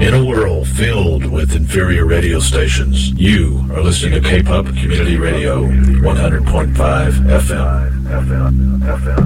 In a world filled with inferior radio stations, you are listening to K-Pop Community Radio 100.5 FM.